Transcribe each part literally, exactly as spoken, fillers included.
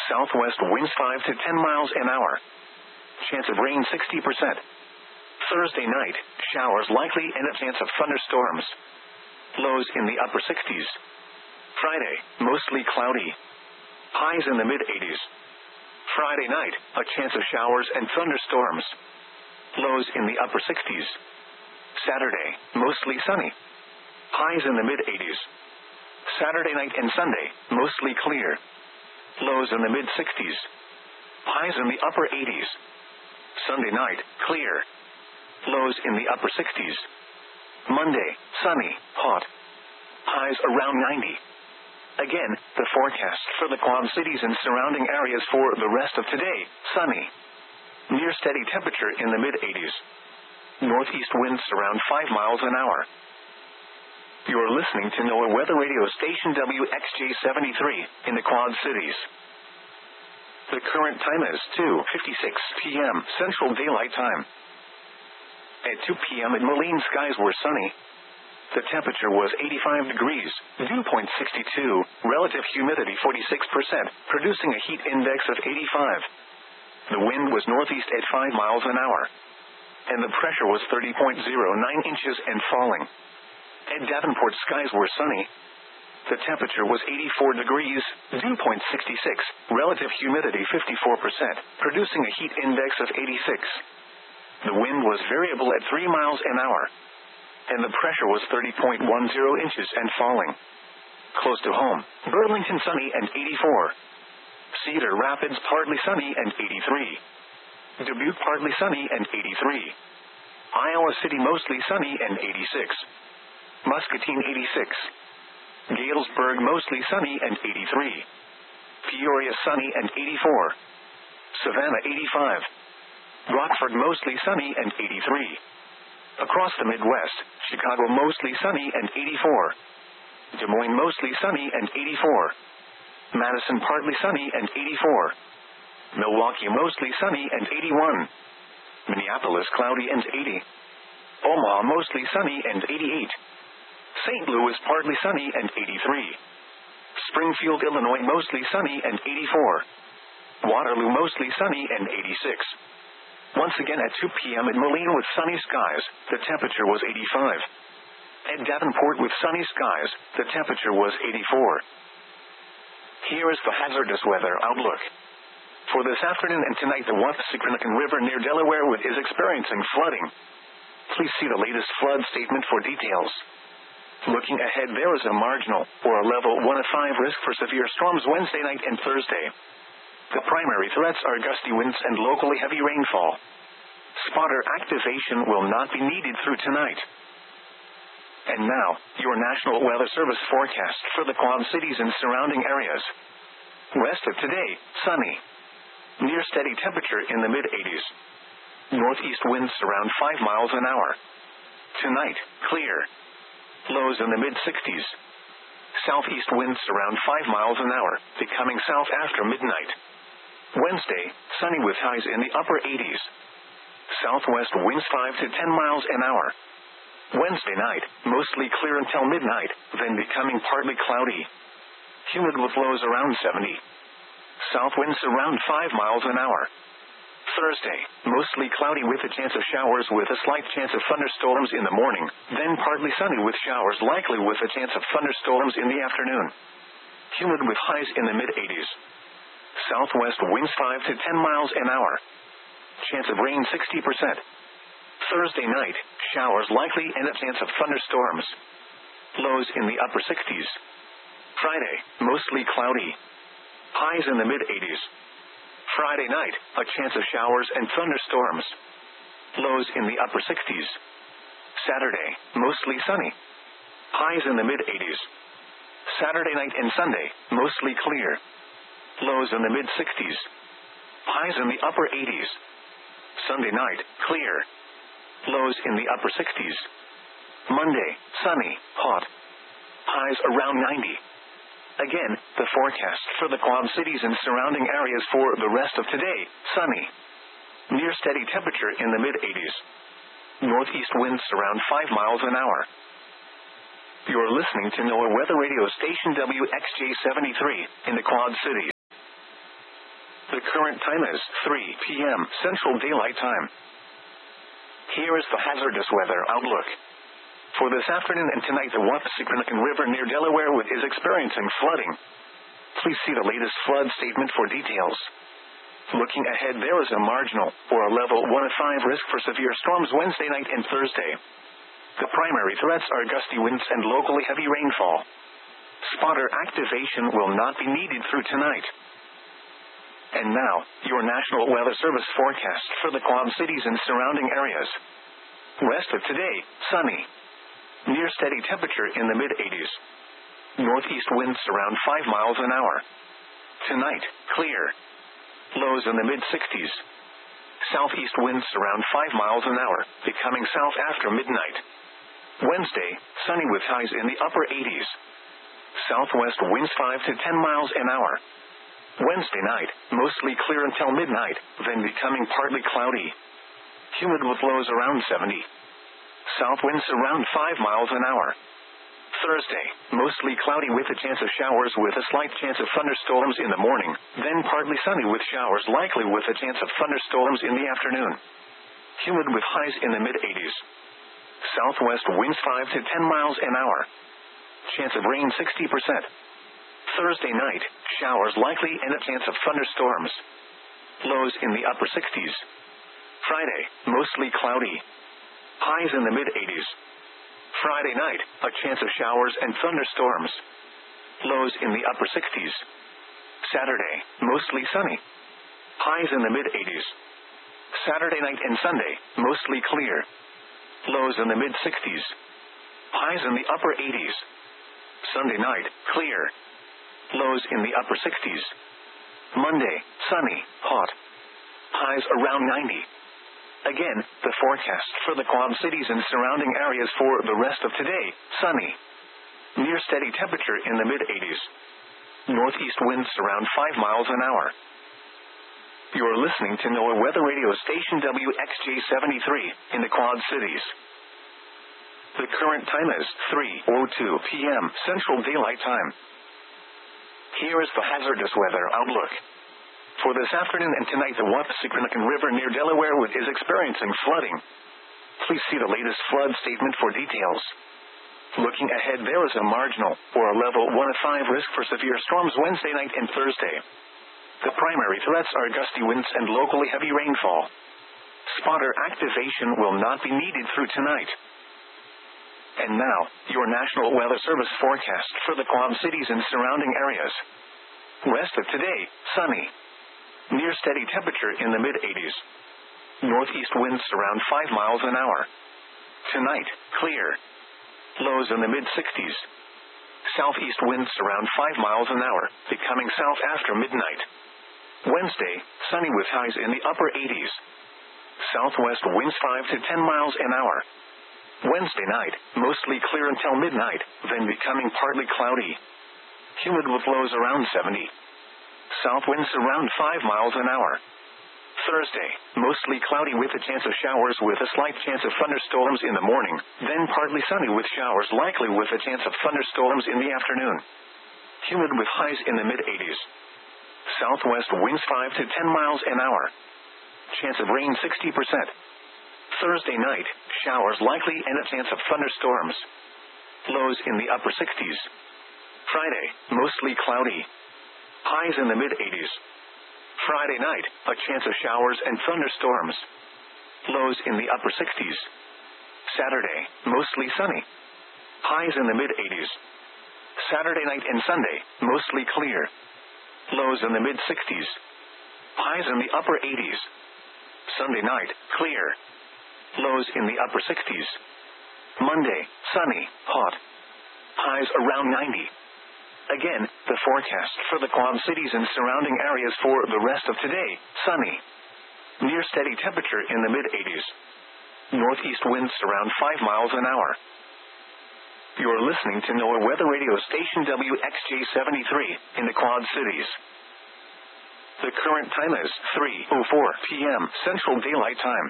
Southwest winds five to ten miles an hour. Chance of rain sixty percent. Thursday night, showers likely and a chance of thunderstorms. Lows in the upper sixties. Friday, mostly cloudy. Highs in the mid-eighties. Friday night, a chance of showers and thunderstorms. Lows in the upper sixties. Saturday, mostly sunny. Highs in the mid-eighties. Saturday night and Sunday, mostly clear. Lows in the mid-sixties. Highs in the upper eighties. Sunday night, clear. Lows in the upper sixties. Monday, sunny, hot. Highs around ninety. Again, the forecast for the Quad Cities and surrounding areas for the rest of today, sunny. Near steady temperature in the mid-eighties. Northeast winds around five miles an hour. You are listening to NOAA Weather Radio Station W X J seventy-three in the Quad Cities. The current time is two fifty-six p.m. Central Daylight Time. At two p.m. in Moline, skies were sunny. The temperature was eighty-five degrees, dew point sixty-two, relative humidity forty-six percent, producing a heat index of eighty-five. The wind was northeast at five miles an hour. And the pressure was thirty point zero nine inches and falling. At Davenport, skies were sunny. The temperature was eighty-four degrees, dew point sixty-six, relative humidity fifty-four percent, producing a heat index of eighty-six. The wind was variable at three miles an hour. And the pressure was thirty point one zero inches and falling. Close to home, Burlington sunny and eighty-four. Cedar Rapids partly sunny and eighty-three. Dubuque partly sunny and eighty-three. Iowa City mostly sunny and eighty-six. Muscatine eighty-six. Galesburg mostly sunny and eighty-three. Peoria sunny and eighty-four. Savannah eighty-five. Rockford mostly sunny and eighty-three. Across the Midwest, Chicago mostly sunny and eighty-four. Des Moines mostly sunny and eighty-four. Madison partly sunny and eighty-four. Milwaukee mostly sunny and eighty-one. Minneapolis cloudy and eighty. Omaha mostly sunny and eighty-eight. Saint Louis partly sunny and eighty-three. Springfield, Illinois mostly sunny and eighty-four. Waterloo mostly sunny and eighty-six. Once again at two p.m. in Moline with sunny skies, the temperature was eighty-five. At Davenport with sunny skies, the temperature was eighty-four. Here is the hazardous weather outlook. For this afternoon and tonight, the Wathsecranican River near Delaware is experiencing flooding. Please see the latest flood statement for details. Looking ahead, there is a marginal, or a level one of five risk for severe storms Wednesday night and Thursday. The primary threats are gusty winds and locally heavy rainfall. Spotter activation will not be needed through tonight. And now, your National Weather Service forecast for the Quad Cities and surrounding areas. West of today, sunny. Near steady temperature in the mid-eighties. Northeast winds around five miles an hour. Tonight, clear. Lows in the mid-sixties. Southeast winds around five miles an hour, becoming south after midnight. Wednesday, sunny with highs in the upper eighties. Southwest winds five to ten miles an hour. Wednesday night, mostly clear until midnight, then becoming partly cloudy. Humid with lows around seventy. South winds around five miles an hour. Thursday, mostly cloudy with a chance of showers with a slight chance of thunderstorms in the morning, then partly sunny with showers likely with a chance of thunderstorms in the afternoon. Humid with highs in the mid-eighties. Southwest winds five to ten miles an hour. Chance of rain sixty percent. Thursday night, showers likely and a chance of thunderstorms. Lows in the upper sixties. Friday, mostly cloudy. Highs in the mid-eighties. Friday night, a chance of showers and thunderstorms. Lows in the upper sixties. Saturday, mostly sunny. Highs in the mid-eighties. Saturday night and Sunday, mostly clear. Lows in the mid-sixties. Highs in the upper eighties. Sunday night, clear. Lows in the upper sixties. Monday, sunny, hot. Highs around ninety. Again, the forecast for the Quad Cities and surrounding areas for the rest of today, sunny. Near steady temperature in the mid-eighties. Northeast winds around five miles an hour. You are listening to NOAA Weather Radio Station W X J seventy-three in the Quad Cities. The current time is three p m Central Daylight Time. Here is the hazardous weather outlook. For this afternoon and tonight, the Wappassycrannock River near Delaware is experiencing flooding. Please see the latest flood statement for details. Looking ahead, there is a marginal, or a level one of five risk for severe storms Wednesday night and Thursday. The primary threats are gusty winds and locally heavy rainfall. Spotter activation will not be needed through tonight. And now, your National Weather Service forecast for the Quad Cities and surrounding areas. Rest of today, sunny. Near steady temperature in the mid-eighties. Northeast winds around five miles an hour. Tonight, clear. Lows in the mid-sixties. Southeast winds around five miles an hour, becoming south after midnight. Wednesday, sunny with highs in the upper eighties. Southwest winds five to ten miles an hour. Wednesday night, mostly clear until midnight, then becoming partly cloudy. Humid with lows around seventy. South winds around five miles an hour. Thursday, mostly cloudy with a chance of showers with a slight chance of thunderstorms in the morning, then partly sunny with showers likely with a chance of thunderstorms in the afternoon. Humid with highs in the mid-eighties. Southwest winds five to ten miles an hour. Chance of rain sixty percent. Thursday night, showers likely and a chance of thunderstorms. Lows in the upper sixties. Friday, mostly cloudy. Highs in the mid-eighties. Friday night, a chance of showers and thunderstorms. Lows in the upper sixties. Saturday, mostly sunny. Highs in the mid-eighties. Saturday night and Sunday, mostly clear. Lows in the mid-sixties. Highs in the upper eighties. Sunday night, clear. Lows in the upper sixties. Monday, sunny, hot. Highs around ninety. Again, the forecast for the Quad Cities and surrounding areas for the rest of today, sunny. Near steady temperature in the mid-eighties. Northeast winds around five miles an hour. You're listening to NOAA Weather Radio Station W X J seventy-three in the Quad Cities. The current time is three oh two p m Central Daylight Time. Here is the hazardous weather outlook. For this afternoon and tonight, the Wappassycrannock River near Delaware is experiencing flooding. Please see the latest flood statement for details. Looking ahead, there is a marginal, or a level one of five risk for severe storms Wednesday night and Thursday. The primary threats are gusty winds and locally heavy rainfall. Spotter activation will not be needed through tonight. And now, your National Weather Service forecast for the Quad Cities and surrounding areas. Rest of today, sunny. Near steady temperature in the mid-eighties. Northeast winds around five miles an hour. Tonight, clear. Lows in the mid-sixties. Southeast winds around five miles an hour, becoming south after midnight. Wednesday, sunny with highs in the upper eighties. Southwest winds five to ten miles an hour. Wednesday night, mostly clear until midnight, then becoming partly cloudy. Humid with lows around seventy. South winds around five miles an hour. Thursday, mostly cloudy with a chance of showers with a slight chance of thunderstorms in the morning, then partly sunny with showers likely with a chance of thunderstorms in the afternoon. Humid with highs in the mid-eighties. Southwest winds five to ten miles an hour. Chance of rain sixty percent. Thursday night, showers likely and a chance of thunderstorms. Lows in the upper sixties. Friday, mostly cloudy. Highs in the mid-eighties. Friday night, a chance of showers and thunderstorms. Lows in the upper sixties. Saturday, mostly sunny. Highs in the mid-eighties. Saturday night and Sunday, mostly clear. Lows in the mid-sixties. Highs in the upper eighties. Sunday night, clear. Lows in the upper sixties. Monday, sunny, hot. Highs around ninety. Again, the forecast for the Quad Cities and surrounding areas for the rest of today, sunny. Near steady temperature in the mid-eighties. Northeast winds around five miles an hour. You're listening to NOAA Weather Radio Station W X J seventy-three in the Quad Cities. The current time is three oh four p m Central Daylight Time.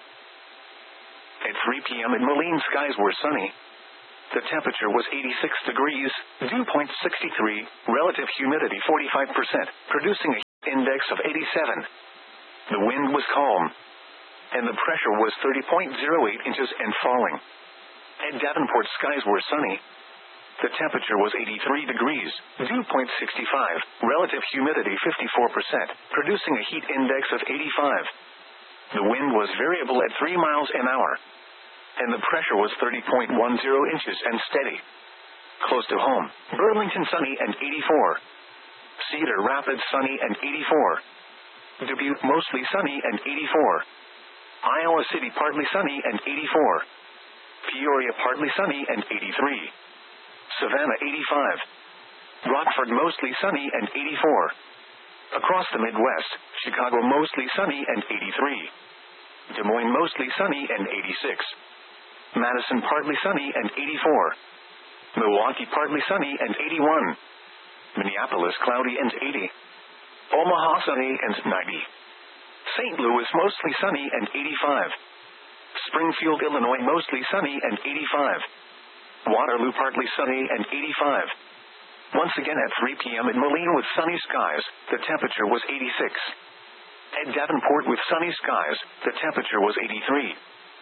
At three p m in Moline, skies were sunny. The temperature was eighty-six degrees, dew point sixty-three, relative humidity forty-five percent, producing a index of eighty-seven. The wind was calm, and the pressure was thirty point zero eight inches and falling. At Davenport, skies were sunny. The temperature was eighty-three degrees, dew point sixty-five, relative humidity fifty-four percent, producing a heat index of eighty-five. The wind was variable at three miles an hour, and the pressure was thirty point one zero inches and steady. Close to home, Burlington sunny and eighty-four. Cedar Rapids sunny and eighty-four. Dubuque mostly sunny and eighty-four. Iowa City partly sunny and eighty-four. Peoria partly sunny and eighty-three. Savannah eighty-five. Rockford mostly sunny and eighty-four. Across the Midwest, Chicago mostly sunny and eighty-three. Des Moines mostly sunny and eighty-six. Madison partly sunny and eighty-four. Milwaukee partly sunny and eighty-one. Minneapolis cloudy and eighty. Omaha sunny and ninety. Saint Louis mostly sunny and eighty-five. Springfield, Illinois mostly sunny and eighty-five. Waterloo partly sunny and eighty-five. Once again at three p.m. in Moline with sunny skies, the temperature was eighty-six. At Davenport with sunny skies, the temperature was eighty-three.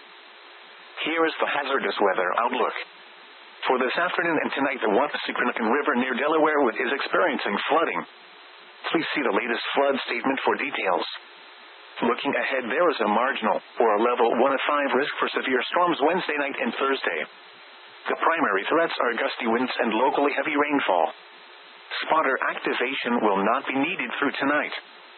Here is the hazardous weather outlook. For this afternoon and tonight, the Wappassycranacan River near Delaware is experiencing flooding. Please see the latest flood statement for details. Looking ahead, there is a marginal, or a level one of five risk for severe storms Wednesday night and Thursday. The primary threats are gusty winds and locally heavy rainfall. Spotter activation will not be needed through tonight.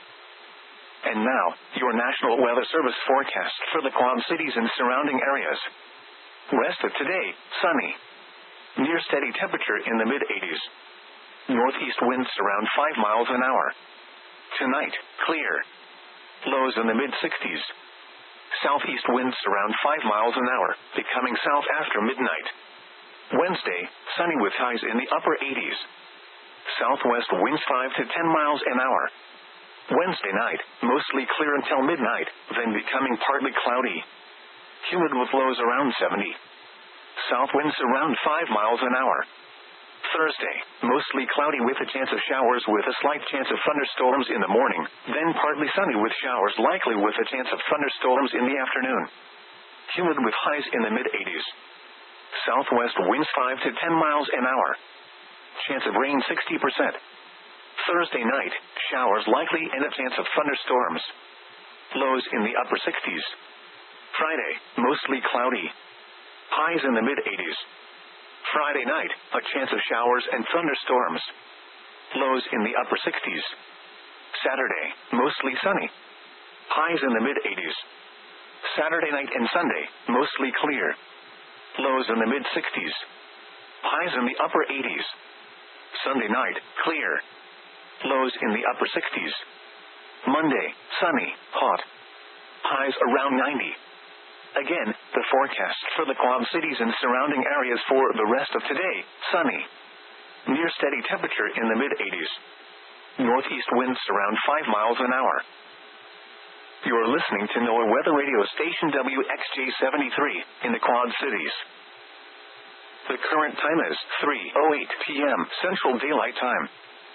And now, your National Weather Service forecast for the Quad Cities and surrounding areas. Rest of today, sunny. Near steady temperature in the mid-eighties. Northeast winds around five miles an hour. Tonight, clear. Lows in the mid-sixties. Southeast winds around five miles an hour, becoming south after midnight. Wednesday, sunny with highs in the upper eighties. Southwest winds five to ten miles an hour. Wednesday night, mostly clear until midnight, then becoming partly cloudy. Humid with lows around seventy. South winds around five miles an hour. Thursday, mostly cloudy with a chance of showers with a slight chance of thunderstorms in the morning, then partly sunny with showers likely with a chance of thunderstorms in the afternoon. Humid with highs in the mid-eighties. Southwest winds five to ten miles an hour. Chance of rain sixty percent. Thursday night, showers likely and a chance of thunderstorms. Lows in the upper sixties. Friday, mostly cloudy. Highs in the mid-eighties. Friday night, a chance of showers and thunderstorms. Lows in the upper sixties. Saturday, mostly sunny. Highs in the mid-eighties. Saturday night and Sunday, mostly clear. Lows in the mid-sixties. Highs in the upper eighties. Sunday night, clear. Lows in the upper sixties. Monday, sunny, hot. Highs around ninety. Again, the forecast for the Quad Cities and surrounding areas for the rest of today, sunny. Near steady temperature in the mid-eighties. Northeast winds around five miles an hour. You're listening to NOAA Weather Radio Station W X J seventy-three in the Quad Cities. The current time is three oh eight p.m. Central Daylight Time.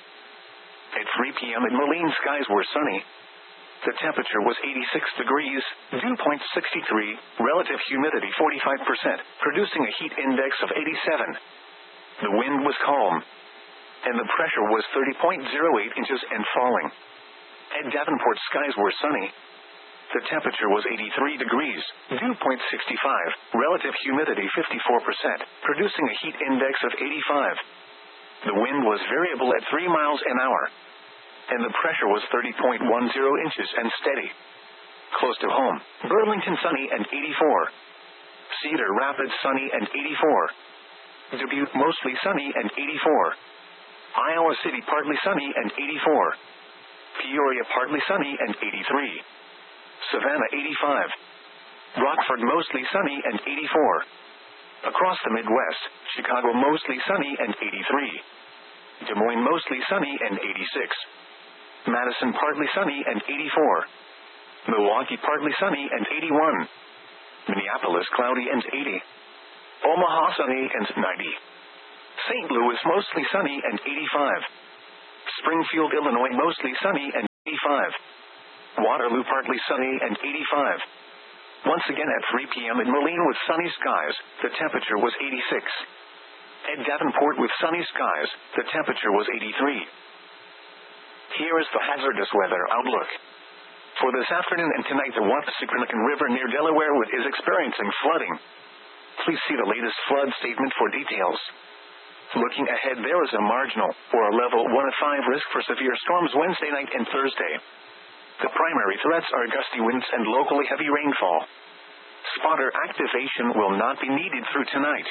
At three p.m. in Moline, skies were sunny. The temperature was eighty-six degrees, dew point sixty-three, relative humidity forty-five percent, producing a heat index of eighty-seven. The wind was calm, and the pressure was thirty point zero eight inches and falling. At Davenport, skies were sunny. The temperature was eighty-three degrees, dew point sixty-five, relative humidity fifty-four percent, producing a heat index of eighty-five. The wind was variable at three miles an hour, and the pressure was thirty point one zero inches and steady. Close to home, Burlington sunny and eighty-four. Cedar Rapids sunny and eighty-four. Dubuque mostly sunny and eighty-four. Iowa City partly sunny and eighty-four. Peoria partly sunny and eighty-three. Savannah eighty-five. Rockford mostly sunny and eighty-four. Across the Midwest, Chicago mostly sunny and eighty-three. Des Moines mostly sunny and eighty-six. Madison partly sunny and eighty-four. Milwaukee partly sunny and eighty-one. Minneapolis cloudy and eighty. Omaha sunny and ninety. Saint Louis mostly sunny and eighty-five. Springfield, Illinois mostly sunny and eighty-five. Waterloo partly sunny and eighty-five. Once again at three p.m. in Moline with sunny skies, the temperature was eighty-six. At Davenport with sunny skies, the temperature was eighty-three. Here is the hazardous weather outlook. For this afternoon and tonight, the Wappassikanakan River near Delaware Wood is experiencing flooding. Please see the latest flood statement for details. Looking ahead, there is a marginal, or a level one of five risk for severe storms Wednesday night and Thursday. The primary threats are gusty winds and locally heavy rainfall. Spotter activation will not be needed through tonight.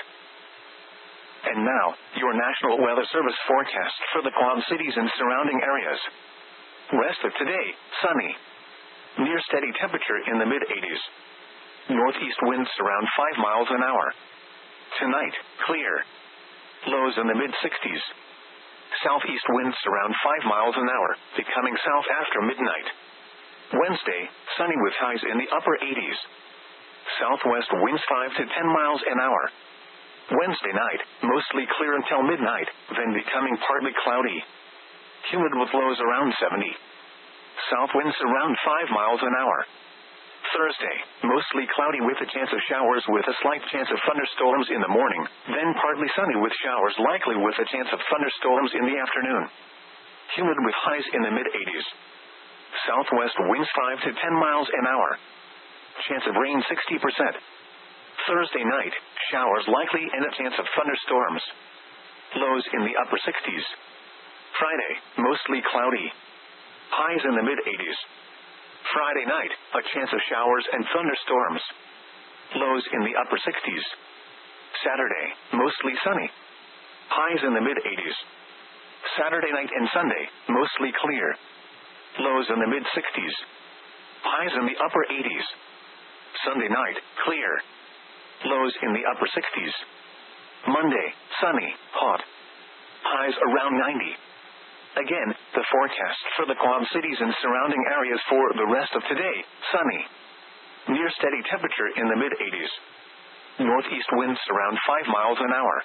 And now, your National Weather Service forecast for the Quad Cities and surrounding areas. Rest of today, sunny. Near steady temperature in the mid-eighties. Northeast winds around five miles an hour. Tonight, clear. Lows in the mid-sixties. Southeast winds around five miles an hour, becoming south after midnight. Wednesday, sunny with highs in the upper eighties. Southwest winds five to ten miles an hour. Wednesday night, mostly clear until midnight, then becoming partly cloudy. Humid with lows around seventy. South winds around five miles an hour. Thursday, mostly cloudy with a chance of showers with a slight chance of thunderstorms in the morning, then partly sunny with showers likely with a chance of thunderstorms in the afternoon. Humid with highs in the mid-eighties. Southwest winds five to ten miles an hour. Chance of rain sixty percent. Thursday night, showers likely and a chance of thunderstorms. Lows in the upper sixties. Friday, mostly cloudy. Highs in the mid-eighties. Friday night, a chance of showers and thunderstorms. Lows in the upper sixties. Saturday, mostly sunny. Highs in the mid-eighties. Saturday night and Sunday, mostly clear. Lows in the mid-sixties. Highs in the upper eighties. Sunday night, clear. Lows in the upper sixties. Monday, sunny, hot. Highs around ninety. Again, the forecast for the Quad Cities and surrounding areas for the rest of today, sunny. Near steady temperature in the mid-eighties. Northeast winds around five miles an hour.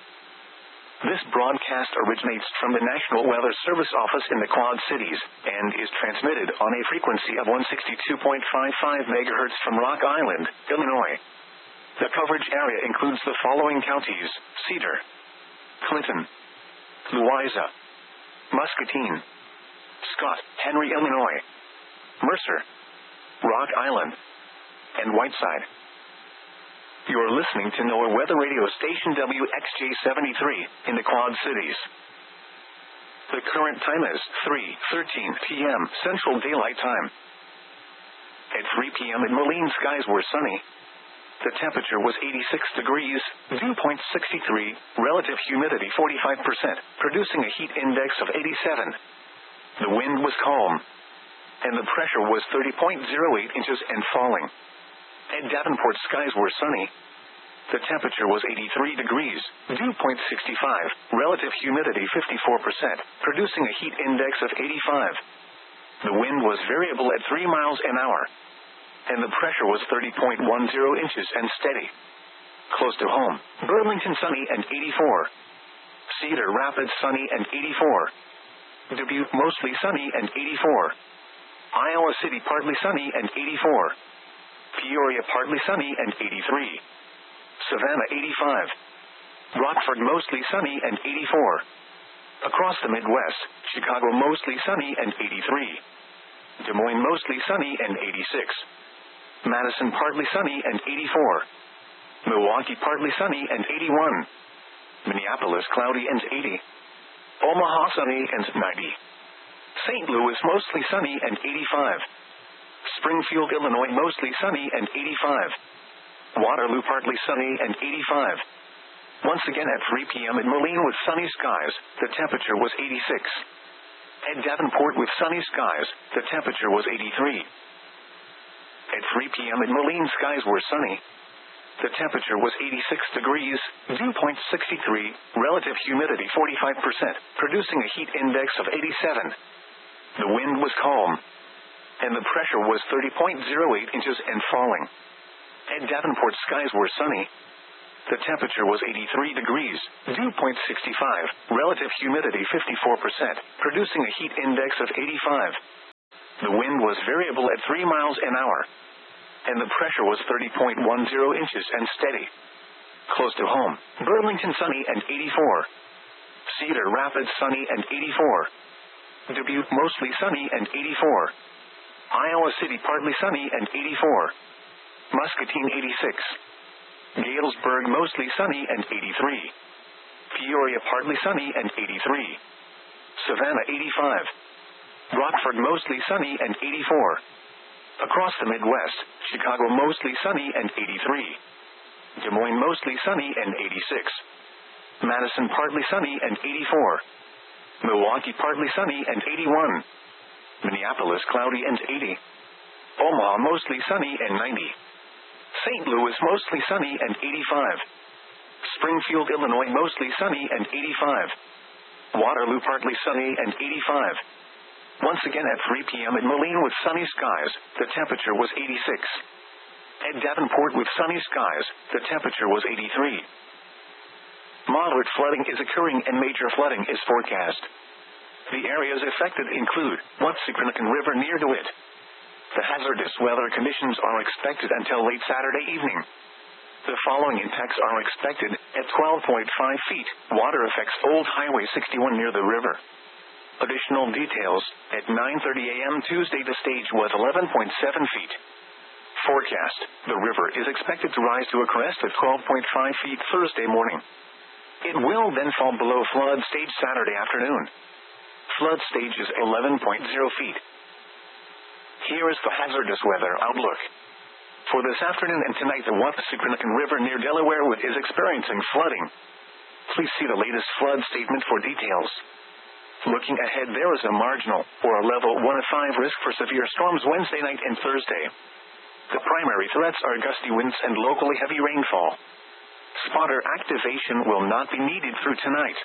This broadcast originates from the National Weather Service office in the Quad Cities, and is transmitted on a frequency of one sixty-two point five five megahertz from Rock Island, Illinois. The coverage area includes the following counties: Cedar, Clinton, Louisa, Muscatine, Scott, Henry, Illinois, Mercer, Rock Island, and Whiteside. You are listening to NOAA Weather Radio Station W X J seventy-three in the Quad Cities. The current time is three thirteen p.m. Central Daylight Time. At three p.m. in Moline, skies were sunny. The temperature was eighty-six degrees, dew point sixty-three, relative humidity forty-five percent, producing a heat index of eighty-seven. The wind was calm, and the pressure was thirty point zero eight inches and falling. At Davenport, skies were sunny. The temperature was eighty-three degrees, dew point sixty-five, relative humidity fifty-four percent, producing a heat index of eighty-five. The wind was variable at three miles an hour, and the pressure was thirty point one zero inches and steady. Close to home, Burlington sunny and eighty-four. Cedar Rapids sunny and eighty-four. Dubuque mostly sunny and eighty-four. Iowa City partly sunny and eighty-four. Peoria partly sunny and eighty-three. Savannah eighty-five. Rockford mostly sunny and eighty-four. Across the Midwest, Chicago mostly sunny and eighty-three. Des Moines mostly sunny and eighty-six. Madison partly sunny and eighty-four. Milwaukee partly sunny and eighty-one. Minneapolis cloudy and eighty. Omaha sunny and ninety. Saint Louis mostly sunny and eighty-five. Springfield, Illinois mostly sunny and eighty-five. Waterloo partly sunny and eighty-five. Once again at three p.m. in Moline with sunny skies, the temperature was eighty-six. At Davenport with sunny skies, the temperature was eighty-three. At three p.m. in Moline, skies were sunny. The temperature was eighty-six degrees, dew point sixty-three, relative humidity forty-five percent, producing a heat index of eighty-seven. The wind was calm, and the pressure was thirty point zero eight inches and falling. At Davenport, skies were sunny. The temperature was eighty-three degrees, dew point sixty-five, relative humidity fifty-four percent, producing a heat index of eighty-five. The wind was variable at three miles an hour, and the pressure was thirty point one zero inches and steady. Close to home, Burlington sunny and eighty-four. Cedar Rapids sunny and eighty-four. Dubuque mostly sunny and eighty-four. Iowa City partly sunny and eighty-four. Muscatine eighty-six. Galesburg mostly sunny and eighty-three. Peoria partly sunny and eighty-three. Savannah eighty-five. Rockford mostly sunny and eighty-four. Across the Midwest, Chicago mostly sunny and eighty-three. Des Moines mostly sunny and eighty-six. Madison partly sunny and eighty-four. Milwaukee partly sunny and eighty-one. Minneapolis cloudy and eighty. Omaha mostly sunny and ninety. Saint Louis mostly sunny and eighty-five. Springfield, Illinois mostly sunny and eighty-five. Waterloo partly sunny and eighty-five. Once again at three p.m. at Moline with sunny skies, the temperature was eighty-six. At Davenport with sunny skies, the temperature was eighty-three. Moderate flooding is occurring and major flooding is forecast. The areas affected include Watsicranacan River near DeWitt. The hazardous weather conditions are expected until late Saturday evening. The following impacts are expected at twelve point five feet. Water affects Old Highway sixty-one near the river. Additional details, at nine thirty a.m. Tuesday the stage was eleven point seven feet. Forecast, the river is expected to rise to a crest at twelve point five feet Thursday morning. It will then fall below flood stage Saturday afternoon. Flood stage is eleven point zero feet. Here is the hazardous weather outlook. For this afternoon and tonight, the Watsicranacan River near Delawarewood is experiencing flooding. Please see the latest flood statement for details. Looking ahead, there is a marginal, or a level one of five risk for severe storms Wednesday night and Thursday. The primary threats are gusty winds and locally heavy rainfall. Spotter activation will not be needed through tonight.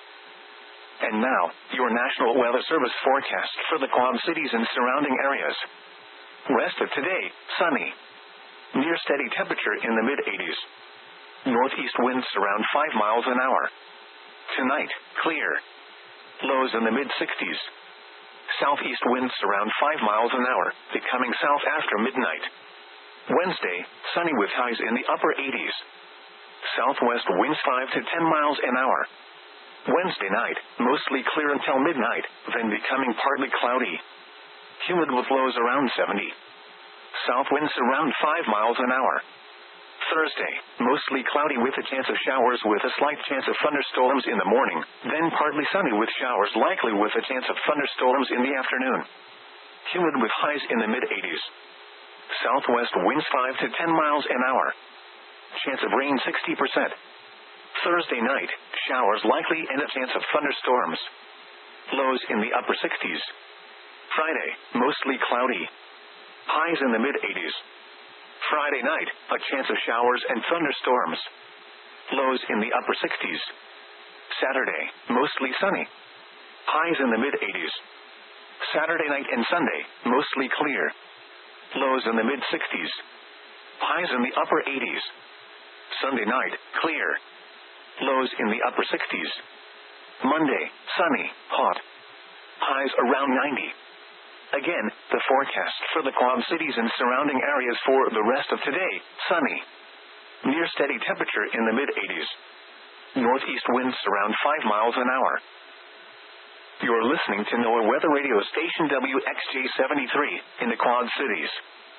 And now, your National Weather Service forecast for the Quad Cities and surrounding areas. Rest of today, sunny. Near steady temperature in the mid-eighties. Northeast winds around five miles an hour. Tonight, clear. Lows in the mid-sixties. Southeast winds around five miles an hour, becoming south after midnight. Wednesday, sunny with highs in the upper eighties. Southwest winds five to ten miles an hour. Wednesday night, mostly clear until midnight, then becoming partly cloudy. Humid with lows around seventy. South winds around five miles an hour. Thursday, mostly cloudy with a chance of showers with a slight chance of thunderstorms in the morning, then partly sunny with showers likely with a chance of thunderstorms in the afternoon. Humid with highs in the mid-eighties. Southwest winds five to ten miles an hour. Chance of rain sixty percent. Thursday night, showers likely and a chance of thunderstorms. Lows in the upper sixties. Friday, mostly cloudy. Highs in the mid-eighties. Friday night, a chance of showers and thunderstorms. Lows in the upper sixties. Saturday, mostly sunny. Highs in the mid-eighties. Saturday night and Sunday, mostly clear. Lows in the mid-sixties. Highs in the upper eighties. Sunday night, clear. Lows in the upper sixties. Monday, sunny, hot. Highs around ninety. Again, the forecast for the Quad Cities and surrounding areas for the rest of today, sunny. Near steady temperature in the mid-eighties. Northeast winds around five miles an hour. You're listening to NOAA Weather Radio Station W X J seventy-three in the Quad Cities.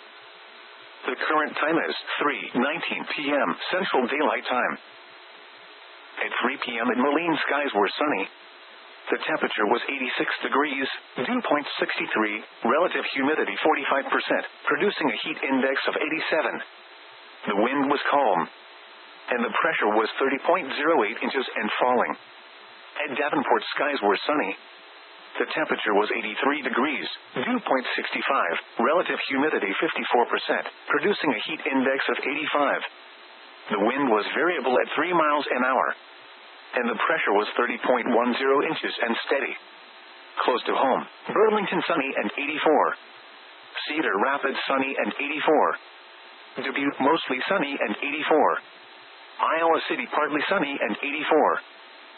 The current time is three nineteen p.m. Central Daylight Time. At three p.m. at Moline, skies were sunny. The temperature was eighty-six degrees, dew point sixty-three, relative humidity forty-five percent, producing a heat index of eighty-seven. The wind was calm, and the pressure was thirty point zero eight inches and falling. At Davenport, skies were sunny. The temperature was eighty-three degrees, dew point sixty-five, relative humidity fifty-four percent, producing a heat index of eighty-five. The wind was variable at three miles an hour, and the pressure was thirty point one zero inches and steady. Close to home, Burlington sunny and eighty-four. Cedar Rapids sunny and eighty-four. Dubuque mostly sunny and eighty-four. Iowa City partly sunny and eighty-four.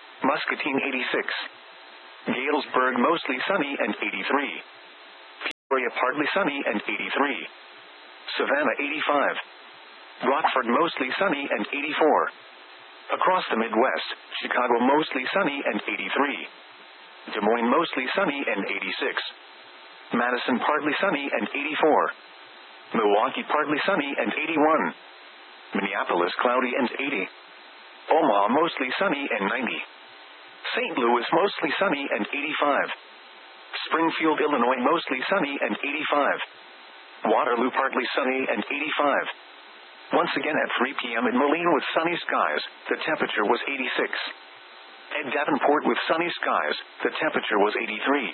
Muscatine eighty-six. Galesburg mostly sunny and eighty-three. Peoria partly sunny and eighty-three. Savannah eighty-five. Rockford mostly sunny and eighty-four. Across the Midwest, Chicago mostly sunny and eighty-three. Des Moines mostly sunny and eighty-six. Madison partly sunny and eighty-four. Milwaukee partly sunny and eighty-one. Minneapolis cloudy and eighty. Omaha mostly sunny and ninety. Saint Louis mostly sunny and eighty-five. Springfield, Illinois mostly sunny and eighty-five. Waterloo partly sunny and eighty-five. Once again at three p.m. in Moline with sunny skies, the temperature was eighty-six. At Davenport with sunny skies, the temperature was eighty-three.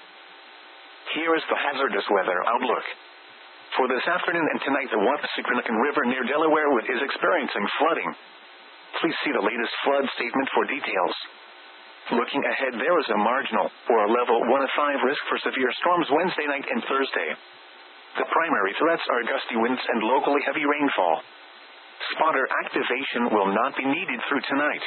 Here is the hazardous weather outlook. For this afternoon and tonight, the Wappassycranacan River near Delaware is experiencing flooding. Please see the latest flood statement for details. Looking ahead, there is a marginal, or a level one of five risk for severe storms Wednesday night and Thursday. The primary threats are gusty winds and locally heavy rainfall. Spotter activation will not be needed through tonight.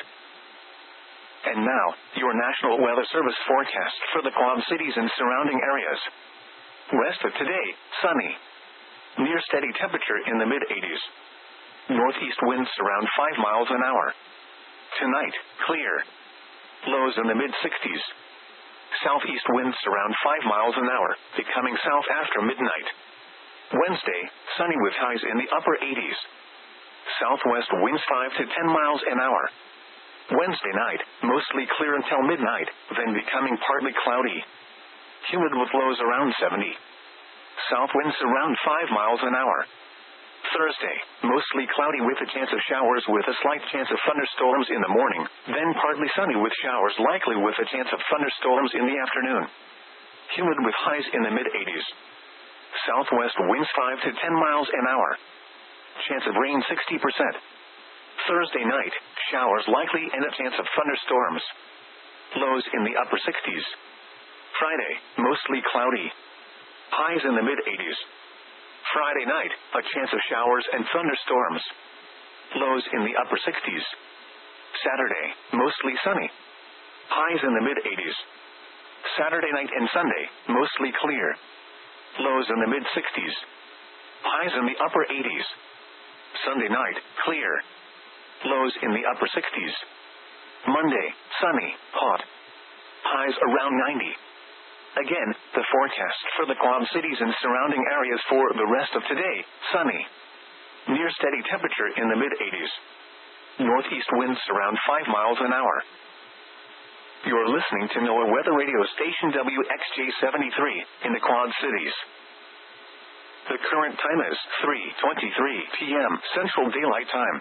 And now, your National Weather Service forecast for the Quad Cities and surrounding areas. Rest of today, sunny. Near steady temperature in the mid-eighties. Northeast winds around five miles an hour. Tonight, clear. Lows in the mid-sixties. Southeast winds around five miles an hour, becoming south after midnight. Wednesday, sunny with highs in the upper eighties. Southwest winds five to ten miles an hour. Wednesday night, mostly clear until midnight, then becoming partly cloudy. Humid with lows around seventy. South winds around five miles an hour. Thursday, mostly cloudy with a chance of showers with a slight chance of thunderstorms in the morning, then partly sunny with showers likely with a chance of thunderstorms in the afternoon. Humid with highs in the mid-eighties. Southwest winds five to ten miles an hour. Chance of rain sixty percent. Thursday night, showers likely and a chance of thunderstorms. Lows in the upper sixties. Friday, mostly cloudy. Highs in the mid-eighties. Friday night, a chance of showers and thunderstorms. Lows in the upper sixties. Saturday, mostly sunny. Highs in the mid-eighties. Saturday night and Sunday, mostly clear. Lows in the mid-sixties. Highs in the upper eighties. Sunday night, clear. Lows in the upper sixties. Monday, sunny, hot. Highs around ninety. Again, the forecast for the Quad Cities and surrounding areas for the rest of today, sunny. Near steady temperature in the mid-eighties. Northeast winds around five miles an hour. You're listening to NOAA Weather Radio Station W X J seventy-three in the Quad Cities. The current time is three twenty-three p.m. Central Daylight Time.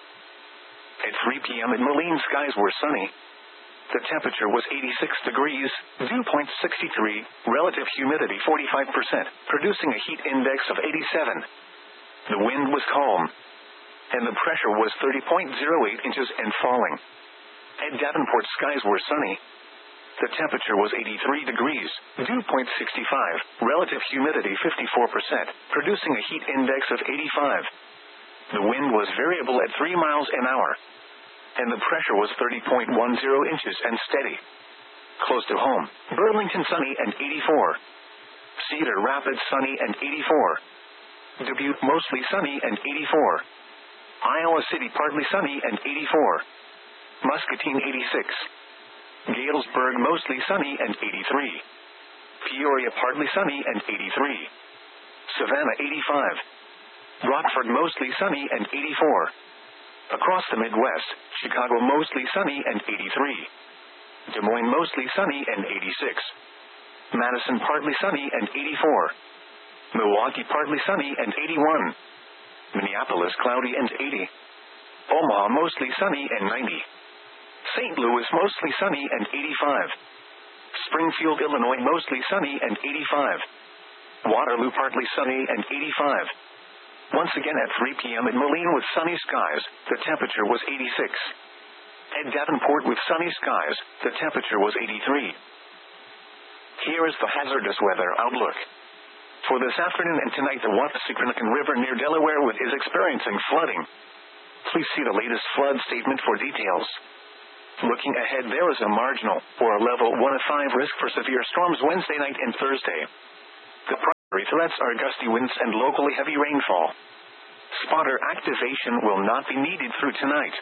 At three p.m. in Moline, skies were sunny. The temperature was eighty-six degrees, dew point sixty-three, relative humidity forty-five percent, producing a heat index of eighty-seven. The wind was calm, and the pressure was thirty point zero eight inches and falling. At Davenport, skies were sunny. The temperature was eighty-three degrees, dew point sixty-five, relative humidity fifty-four percent, producing a heat index of eighty-five. The wind was variable at three miles an hour, and the pressure was thirty point one zero inches and steady. Close to home, Burlington sunny and eighty-four. Cedar Rapids sunny and eighty-four. Dubuque mostly sunny and eighty-four. Iowa City partly sunny and eighty-four. Muscatine eighty-six. Galesburg mostly sunny and eighty-three. Peoria partly sunny and eighty-three. Savannah eighty-five. Rockford mostly sunny and eighty-four. Across the Midwest, Chicago mostly sunny and eighty-three. Des Moines mostly sunny and eighty-six. Madison partly sunny and eighty-four. Milwaukee partly sunny and eighty-one. Minneapolis cloudy and eighty. Omaha mostly sunny and ninety. Saint Louis mostly sunny and eighty-five. Springfield, Illinois mostly sunny and eighty-five. Waterloo partly sunny and eighty-five. Once again at three p.m. in Moline with sunny skies, the temperature was eighty-six. At Davenport with sunny skies, the temperature was eighty-three. Here is the hazardous weather outlook. For this afternoon and tonight, the Wappassycranacan River near Delaware is experiencing flooding. Please see the latest flood statement for details. Looking ahead, there is a marginal, or a level one of five risk for severe storms Wednesday night and Thursday. The threats are gusty winds and locally heavy rainfall. Spotter activation will not be needed through tonight.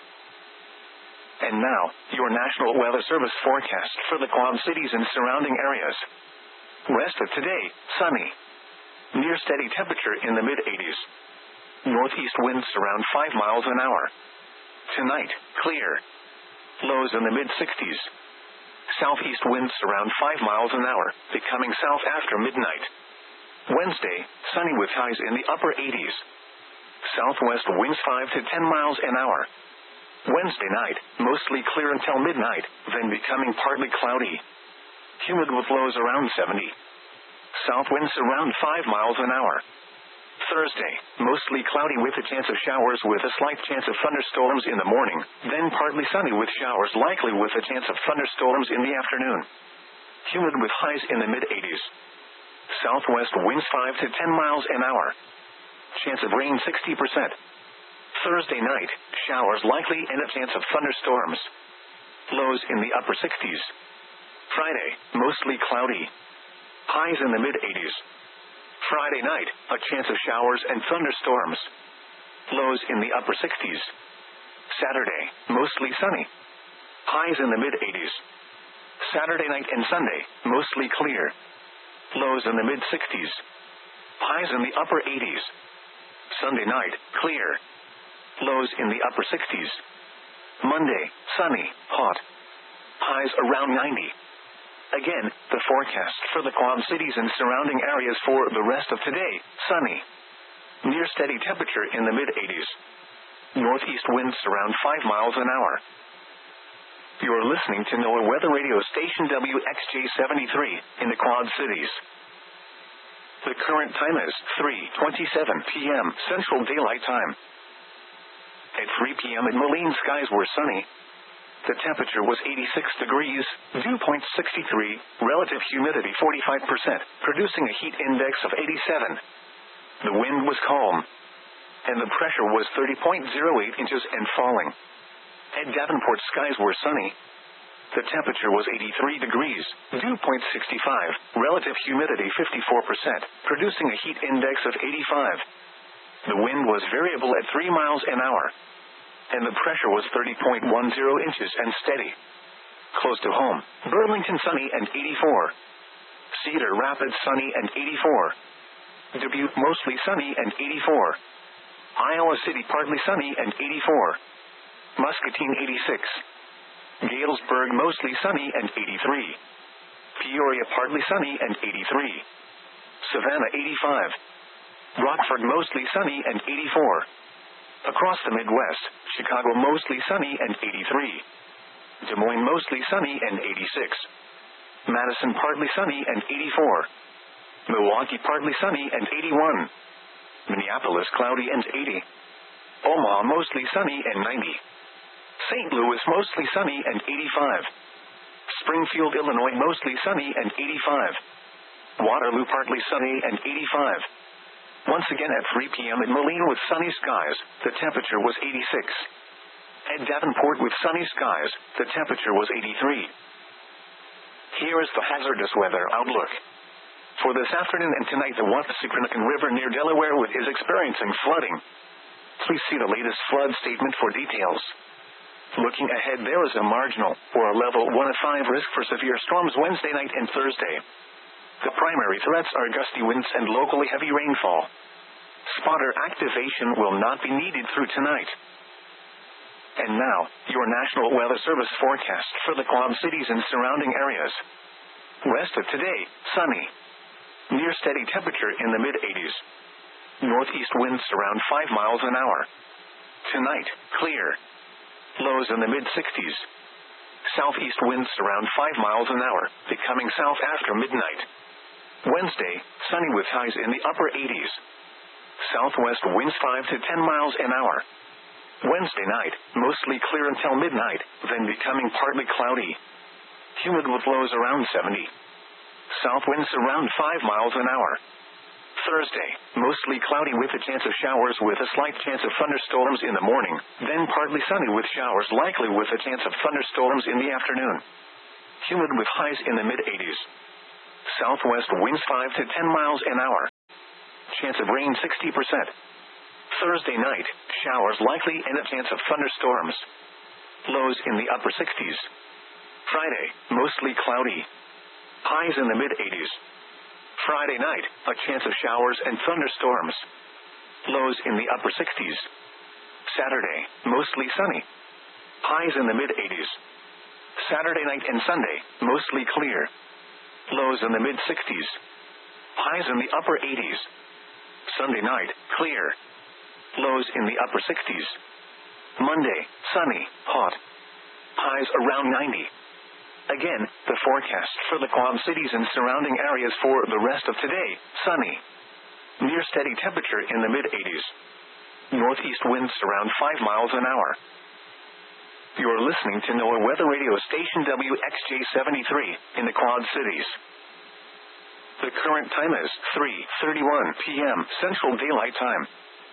And now, your National Weather Service forecast for the Quad Cities and surrounding areas. Rest of today, sunny. Near steady temperature in the mid eighties. Northeast winds around five miles an hour. Tonight, clear. Lows in the mid sixties. Southeast winds around five miles an hour, becoming south after midnight. Wednesday, sunny with highs in the upper eighties. Southwest winds five to ten miles an hour. Wednesday night, mostly clear until midnight, then becoming partly cloudy. Humid with lows around seventy. South winds around five miles an hour. Thursday, mostly cloudy with a chance of showers with a slight chance of thunderstorms in the morning, then partly sunny with showers likely with a chance of thunderstorms in the afternoon. Humid with highs in the mid eighties. Southwest winds five to ten miles an hour. Chance of rain sixty percent. Thursday night, showers likely and a chance of thunderstorms. Lows in the upper sixties. Friday, mostly cloudy. Highs in the mid eighties. Friday night, a chance of showers and thunderstorms. Lows in the upper sixties. Saturday, mostly sunny. Highs in the mid eighties. Saturday night and Sunday, mostly clear. Lows in the mid sixties. Highs in the upper eighties. Sunday night, clear. Lows in the upper sixties. Monday, sunny, hot. Highs around ninety. Again, the forecast for the Quad Cities and surrounding areas for the rest of today, sunny. Near steady temperature in the mid eighties. Northeast winds around five miles an hour. You are listening to NOAA Weather Radio Station W X J seventy-three in the Quad Cities. The current time is three twenty-seven p m Central Daylight Time. At three p m in Moline, skies were sunny. The temperature was eighty-six degrees, dew point sixty-three, relative humidity forty-five percent, producing a heat index of eighty-seven. The wind was calm, and the pressure was thirty point zero eight inches and falling. At Davenport, skies were sunny. The temperature was eighty-three degrees, dew point sixty-five, relative humidity fifty-four percent, producing a heat index of eighty-five. The wind was variable at three miles an hour, and the pressure was thirty point one zero inches and steady. Close to home, Burlington sunny and eighty-four. Cedar Rapids sunny and eighty-four. Dubuque mostly sunny and eighty-four. Iowa City partly sunny and eighty-four. Muscatine eighty-six. Galesburg mostly sunny and eighty-three. Peoria partly sunny and eighty-three. Savannah eighty-five. Rockford mostly sunny and eighty-four. Across the Midwest, Chicago mostly sunny and eighty-three. Des Moines mostly sunny and eighty-six. Madison partly sunny and eighty-four. Milwaukee partly sunny and eighty-one. Minneapolis cloudy and eighty. Omaha mostly sunny and ninety. Saint Louis mostly sunny and eighty-five. Springfield, Illinois mostly sunny and eighty-five. Waterloo partly sunny and eighty-five. Once again at three p m in Moline with sunny skies, the temperature was eighty-six. At Davenport with sunny skies, the temperature was eighty-three. Here is the hazardous weather outlook. For this afternoon and tonight, the Wappassycranacan River near Delaware is experiencing flooding. Please see the latest flood statement for details. Looking ahead, there is a marginal, or a level one of five risk for severe storms Wednesday night and Thursday. The primary threats are gusty winds and locally heavy rainfall. Spotter activation will not be needed through tonight. And now, your National Weather Service forecast for the Quad Cities and surrounding areas. Rest of today, sunny. Near steady temperature in the mid eighties. Northeast winds around five miles an hour. Tonight, clear. Lows in the mid sixties. Southeast winds around five miles an hour, becoming south after midnight. Wednesday, sunny with highs in the upper eighties. Southwest winds five to ten miles an hour. Wednesday night, mostly clear until midnight, then becoming partly cloudy. Humid with lows around seventy. South winds around five miles an hour. Thursday, mostly cloudy with a chance of showers with a slight chance of thunderstorms in the morning, then partly sunny with showers likely with a chance of thunderstorms in the afternoon. Humid with highs in the mid eighties. Southwest winds five to ten miles an hour. chance of rain sixty percent. Thursday night, showers likely and a chance of thunderstorms. Lows in the upper sixties. Friday, mostly cloudy. Highs in the mid-eighties. Friday night, a chance of showers and thunderstorms. Lows in the upper sixties. Saturday, mostly sunny. Highs in the mid-eighties. Saturday night and Sunday, mostly clear. Lows in the mid-sixties. Highs in the upper eighties. Sunday night, clear. Lows in the upper sixties. Monday, sunny, hot. Highs around ninety. Again, the forecast for the Quad Cities and surrounding areas for the rest of today, sunny. Near steady temperature in the mid-eighties. Northeast winds around five miles an hour. You're listening to NOAA Weather Radio Station W X J seventy-three in the Quad Cities. The current time is three thirty-one p.m. Central Daylight Time.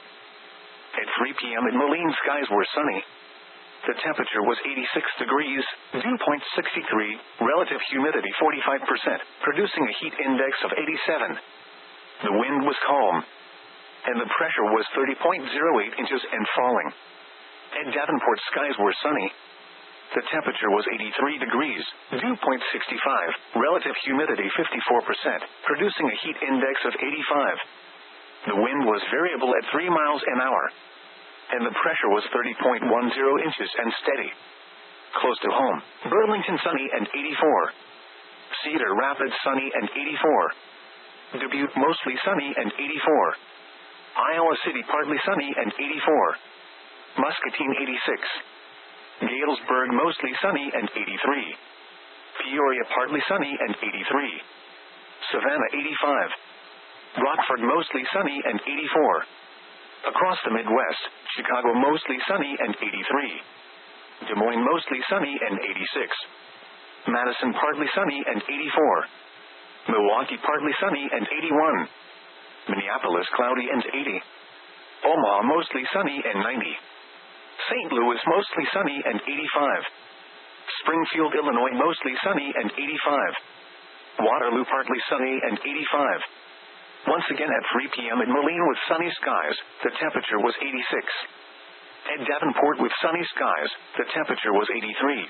At three p.m. in Moline, skies were sunny. The temperature was eighty-six degrees, dew point sixty-three, relative humidity forty-five percent, producing a heat index of eighty-seven. The wind was calm, and the pressure was thirty point zero eight inches and falling. At Davenport, skies were sunny. The temperature was eighty-three degrees, dew point sixty-five, relative humidity fifty-four percent, producing a heat index of eighty-five. The wind was variable at three miles an hour, and the pressure was thirty point one zero inches and steady. Close to home, Burlington sunny and eighty-four. Cedar Rapids sunny and eighty-four. Dubuque mostly sunny and eighty-four. Iowa City partly sunny and eighty-four. Muscatine eighty-six. Galesburg mostly sunny and eighty-three. Peoria partly sunny and eighty-three. Savannah eighty-five. Rockford mostly sunny and eighty-four. Across the Midwest, Chicago mostly sunny and eighty-three. Des Moines mostly sunny and eighty-six. Madison partly sunny and eighty-four. Milwaukee partly sunny and eighty-one. Minneapolis cloudy and eighty. Omaha mostly sunny and ninety. Saint Louis mostly sunny and eighty-five. Springfield, Illinois mostly sunny and eighty-five. Waterloo partly sunny and eighty-five. Once again at three p.m. in Moline with sunny skies, the temperature was eighty-six. At Davenport with sunny skies, the temperature was eighty-three.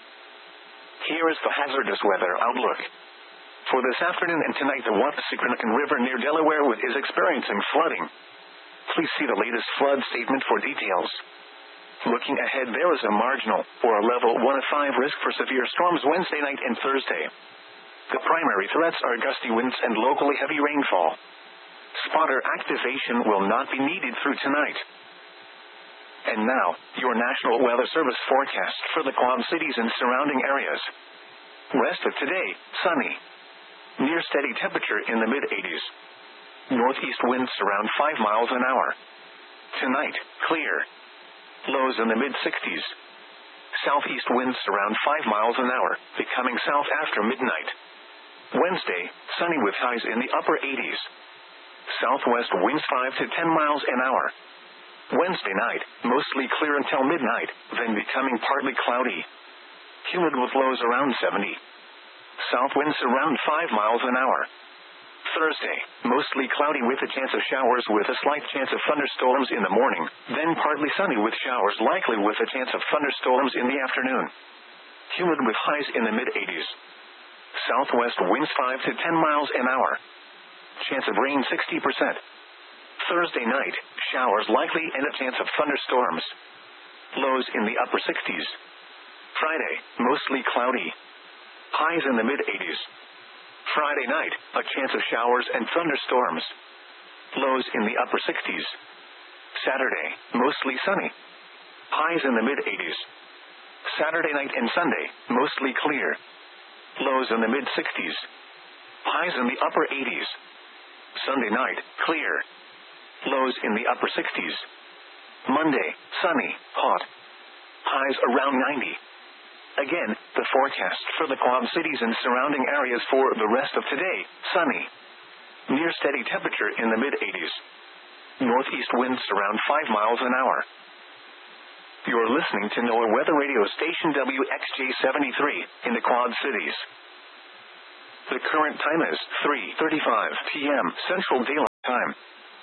Here is the hazardous weather outlook. For this afternoon and tonight, the Wappassikanakan River near Delaware is experiencing flooding. Please see the latest flood statement for details. Looking ahead, there is a marginal, or a level one of five risk for severe storms Wednesday night and Thursday. The primary threats are gusty winds and locally heavy rainfall. Spotter activation will not be needed through tonight. And now, your National Weather Service forecast for the Quad Cities and surrounding areas. Rest of today, sunny. Near steady temperature in the mid-eighties. Northeast winds around five miles an hour. Tonight, clear. Lows in the mid-sixties. Southeast winds around five miles an hour, becoming south after midnight. Wednesday, sunny with highs in the upper eighties. Southwest winds five to ten miles an hour. Wednesday night, mostly clear until midnight, then becoming partly cloudy. Humid with lows around seventy. South winds around five miles an hour. Thursday, mostly cloudy with a chance of showers with a slight chance of thunderstorms in the morning, then partly sunny with showers likely with a chance of thunderstorms in the afternoon. Humid with highs in the mid-eighties. Southwest winds five to ten miles an hour. Chance of rain sixty percent. Thursday night, showers likely and a chance of thunderstorms. Lows in the upper sixties. Friday, mostly cloudy. Highs in the mid-eighties. Friday night, a chance of showers and thunderstorms. Lows in the upper sixties. Saturday, mostly sunny. Highs in the mid-eighties. Saturday night and Sunday, mostly clear. Lows in the mid-sixties. Highs in the upper eighties. Sunday night, clear. Lows in the upper sixties. Monday, sunny, hot. Highs around ninety. Again, the forecast for the Quad Cities and surrounding areas for the rest of today, sunny. Near steady temperature in the mid-eighties. Northeast winds around five miles an hour. You're listening to NOAA Weather Radio Station W X J seventy-three in the Quad Cities. The current time is three thirty-five p.m. Central Daylight Time.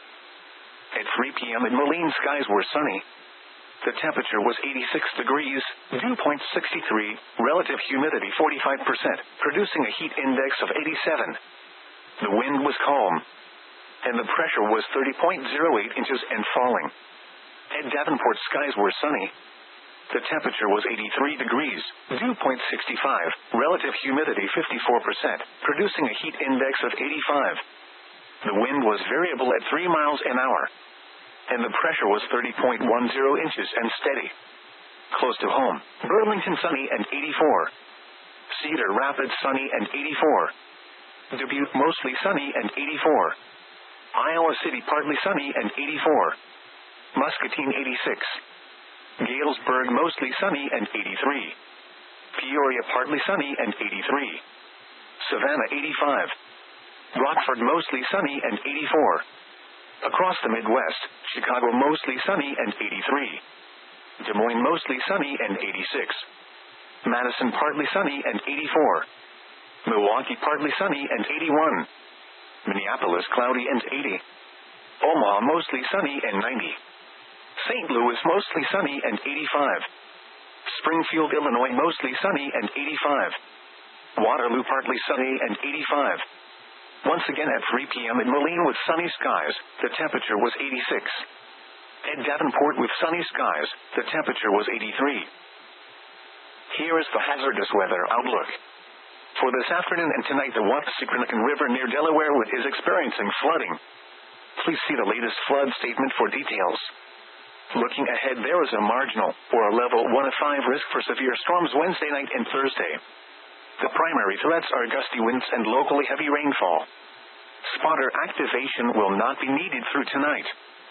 At three p.m. in Moline, skies were sunny. The temperature was eighty-six degrees, dew point sixty-three, relative humidity forty-five percent, producing a heat index of eighty-seven. The wind was calm, and the pressure was thirty point zero eight inches and falling. At Davenport, skies were sunny. The temperature was eighty-three degrees, dew point sixty-five, relative humidity fifty-four percent, producing a heat index of eighty-five. The wind was variable at three miles an hour, and the pressure was thirty point one zero inches and steady. Close to home, Burlington sunny and eighty-four. Cedar Rapids sunny and eighty-four. Dubuque mostly sunny and eighty-four. Iowa City partly sunny and eighty-four. Muscatine eighty-six. Galesburg mostly sunny and eighty-three. Peoria partly sunny and eighty-three. Savannah eighty-five. Rockford mostly sunny and eighty-four. Across the Midwest, Chicago mostly sunny and eighty-three. Des Moines mostly sunny and eighty-six. Madison partly sunny and eighty-four. Milwaukee partly sunny and eighty-one. Minneapolis cloudy and eighty. Omaha mostly sunny and ninety. Saint Louis mostly sunny and eighty-five. Springfield, Illinois mostly sunny and eighty-five. Waterloo partly sunny and eighty-five. Once again at three p.m. in Moline with sunny skies, the temperature was eighty-six. At Davenport with sunny skies, the temperature was eighty-three. Here is the hazardous weather outlook. For this afternoon and tonight, the Wappassycranacan River near Delaware is experiencing flooding. Please see the latest flood statement for details. Looking ahead, there is a marginal, or a level one of five risk for severe storms Wednesday night and Thursday. The primary threats are gusty winds and locally heavy rainfall. Spotter activation will not be needed through tonight.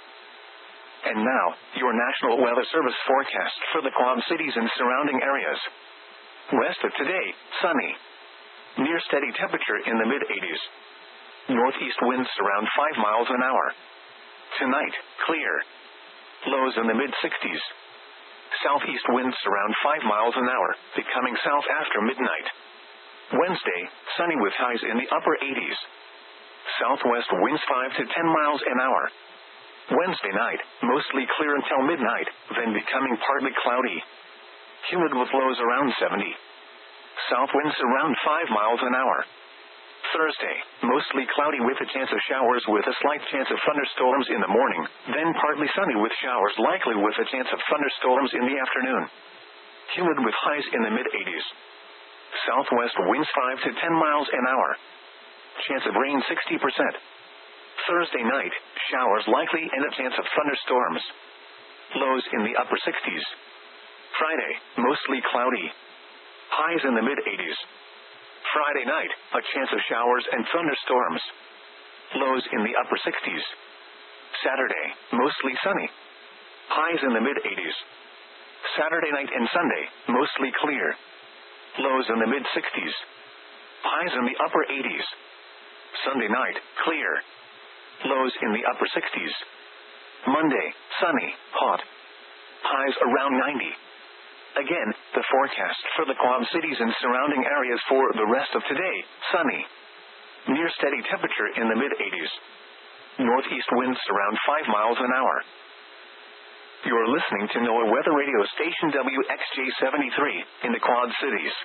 And now, your National Weather Service forecast for the Quad Cities and surrounding areas. Rest of today, sunny. Near steady temperature in the mid-eighties. Northeast winds around five miles an hour. Tonight, clear. Lows in the mid-sixties. Southeast winds around five miles an hour, becoming south after midnight. Wednesday, sunny with highs in the upper eighties. Southwest winds five to ten miles an hour. Wednesday night, mostly clear until midnight, then becoming partly cloudy. Humid with lows around seventy. South winds around five miles an hour. Thursday, mostly cloudy with a chance of showers with a slight chance of thunderstorms in the morning, then partly sunny with showers likely with a chance of thunderstorms in the afternoon. Humid with highs in the mid-eighties. Southwest winds five to ten miles an hour. Chance of rain sixty percent. Thursday night, showers likely and a chance of thunderstorms. Lows in the upper sixties. Friday, mostly cloudy. Highs in the mid-eighties. Friday night, a chance of showers and thunderstorms. Lows in the upper sixties. Saturday, mostly sunny. Highs in the mid-eighties. Saturday night and Sunday, mostly clear. Lows in the mid-sixties. Highs in the upper eighties. Sunday night, clear. Lows in the upper sixties. Monday, sunny, hot. Highs around ninety. Again, the forecast for the Quad Cities and surrounding areas for the rest of today, sunny. Near steady temperature in the mid-eighties. Northeast winds around five miles an hour. You're listening to NOAA Weather Radio Station W X J seventy-three in the Quad Cities.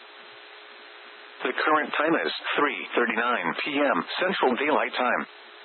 The current time is three thirty-nine p.m. Central Daylight Time.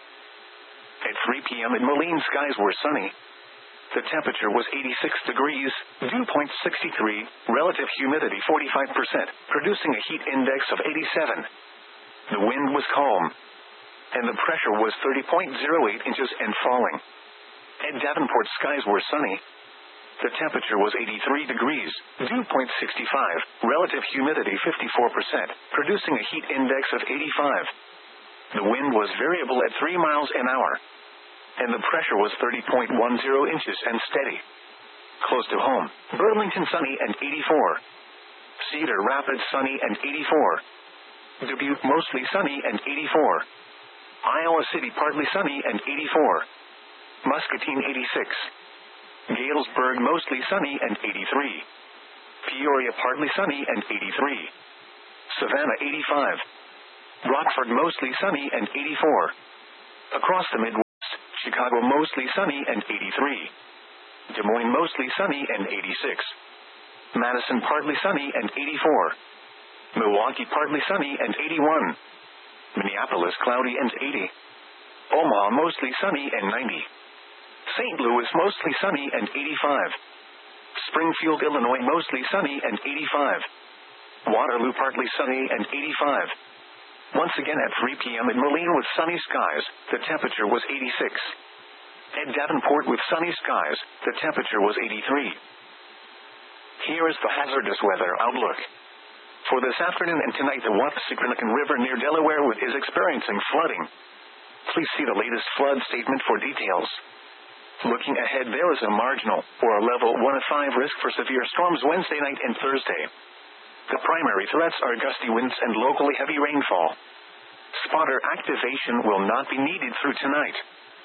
At three p.m. in Moline, skies were sunny. The temperature was eighty-six degrees, dew point sixty-three, relative humidity forty-five percent, producing a heat index of eighty-seven. The wind was calm, and the pressure was thirty point zero eight inches and falling. At Davenport, skies were sunny. The temperature was eighty-three degrees, dew point sixty-five, relative humidity fifty-four percent, producing a heat index of eighty-five. The wind was variable at three miles an hour, and the pressure was thirty point one zero inches and steady. Close to home, Burlington sunny and eighty-four. Cedar Rapids sunny and eighty-four. Dubuque mostly sunny and eighty-four. Iowa City partly sunny and eighty-four. Muscatine eighty-six. Galesburg mostly sunny and eighty-three. Peoria partly sunny and eighty-three. Savannah eighty-five. Rockford mostly sunny and eighty-four. Across the Midwest, Chicago mostly sunny and eighty-three. Des Moines mostly sunny and eighty-six. Madison partly sunny and eighty-four. Milwaukee partly sunny and eighty-one. Minneapolis cloudy and eighty. Omaha mostly sunny and ninety. Saint Louis mostly sunny and eighty-five. Springfield, Illinois mostly sunny and eighty-five. Waterloo partly sunny and eighty-five. Once again at three p.m. in Moline with sunny skies, the temperature was eighty-six. At Davenport with sunny skies, the temperature was eighty-three. Here is the hazardous weather outlook. For this afternoon and tonight, the Wappassycranacan River near Delaware is experiencing flooding. Please see the latest flood statement for details. Looking ahead, there is a marginal, or a level one of five risk for severe storms Wednesday night and Thursday. The primary threats are gusty winds and locally heavy rainfall. Spotter activation will not be needed through tonight.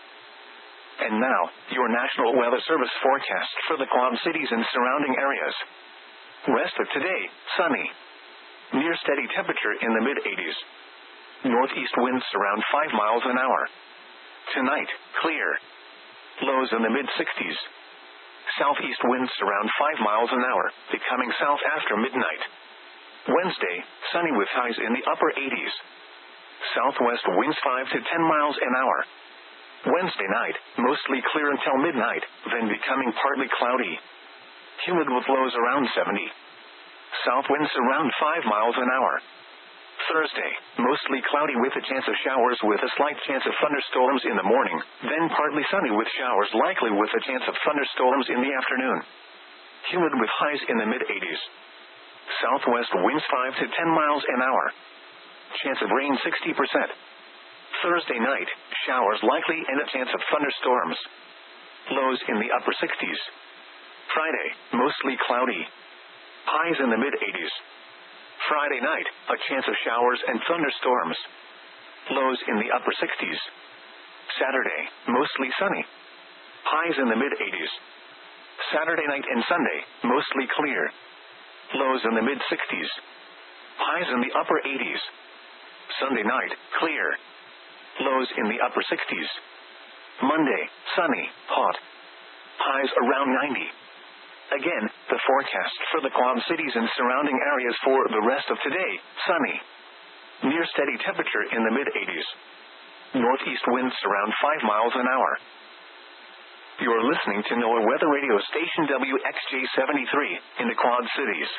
And now, your National Weather Service forecast for the Quad Cities and surrounding areas. Rest of today, sunny. Near steady temperature in the mid-eighties. Northeast winds around five miles an hour. Tonight, clear. Lows in the mid-sixties. Southeast winds around five miles an hour, becoming south after midnight. Wednesday, sunny with highs in the upper eighties. Southwest winds five to ten miles an hour. Wednesday night, mostly clear until midnight, then becoming partly cloudy. Humid with lows around seventy. South winds around five miles an hour. Thursday, mostly cloudy with a chance of showers with a slight chance of thunderstorms in the morning, then partly sunny with showers likely with a chance of thunderstorms in the afternoon. Humid with highs in the mid-eighties. Southwest winds five to ten miles an hour. Chance of rain sixty percent. Thursday night, showers likely and a chance of thunderstorms. Lows in the upper sixties. Friday, mostly cloudy. Highs in the mid-eighties. Friday night, a chance of showers and thunderstorms. Lows in the upper sixties. Saturday, mostly sunny. Highs in the mid-eighties. Saturday night and Sunday, mostly clear. Lows in the mid-sixties. Highs in the upper eighties. Sunday night, clear. Lows in the upper sixties. Monday, sunny, hot. Highs around ninety. Again, the forecast for the Quad Cities and surrounding areas for the rest of today, sunny. Near steady temperature in the mid-eighties. Northeast winds around five miles an hour. You're listening to NOAA Weather Radio Station W X J seventy-three in the Quad Cities.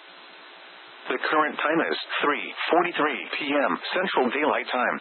The current time is three forty-three p.m. Central Daylight Time.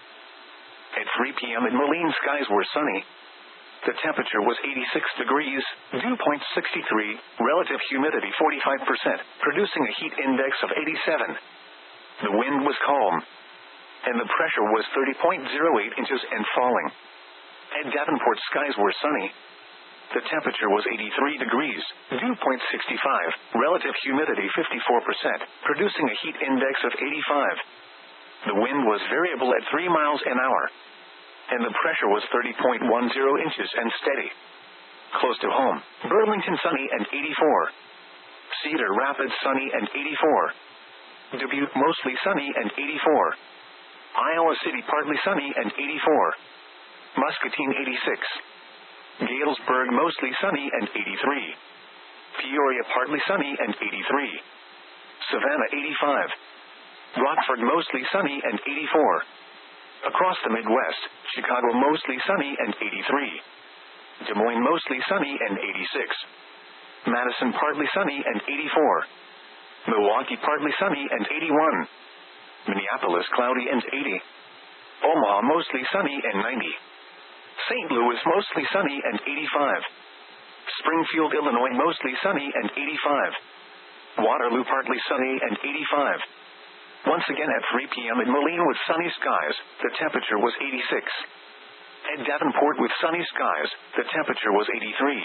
At three p.m. in Moline, skies were sunny. The temperature was eighty-six degrees, dew point sixty-three, relative humidity forty-five percent, producing a heat index of eighty-seven. The wind was calm, and the pressure was thirty point zero eight inches and falling. At Davenport, skies were sunny. The temperature was eighty-three degrees, dew point sixty-five, relative humidity fifty-four percent, producing a heat index of eighty-five. The wind was variable at three miles an hour, and the pressure was thirty point one zero inches and steady. Close to home, Burlington sunny and eighty-four. Cedar Rapids sunny and eighty-four. Dubuque mostly sunny and eighty-four. Iowa City partly sunny and eighty-four. Muscatine eighty-six. Galesburg mostly sunny and eighty-three. Peoria partly sunny and eighty-three. Savannah eighty-five. Rockford mostly sunny and eighty-four. Across the Midwest, Chicago mostly sunny and eighty-three. Des Moines mostly sunny and eighty-six. Madison partly sunny and eighty-four. Milwaukee partly sunny and eighty-one. Minneapolis cloudy and eighty. Omaha mostly sunny and ninety. Saint Louis mostly sunny and eighty-five. Springfield, Illinois mostly sunny and eighty-five. Waterloo partly sunny and eighty-five. Once again at three p.m. in Moline with sunny skies, the temperature was eighty-six. At Davenport with sunny skies, the temperature was eighty-three.